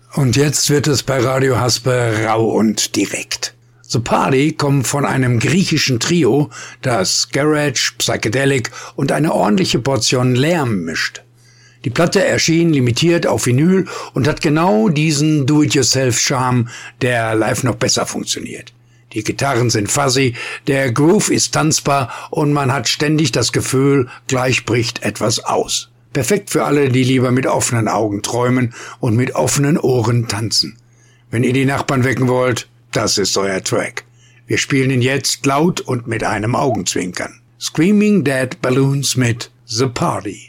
Und jetzt wird es bei Radio Haspe rau und direkt. The Party kommt von einem griechischen Trio, das Garage, Psychedelic und eine ordentliche Portion Lärm mischt. Die Platte erschien limitiert auf Vinyl und hat genau diesen Do-it-yourself-Charme, der live noch besser funktioniert. Die Gitarren sind fuzzy, der Groove ist tanzbar und man hat ständig das Gefühl, gleich bricht etwas aus. Perfekt für alle, die lieber mit offenen Augen träumen und mit offenen Ohren tanzen. Wenn ihr die Nachbarn wecken wollt, das ist euer Track. Wir spielen ihn jetzt laut und mit einem Augenzwinkern. Screaming Dead Balloons mit The Party.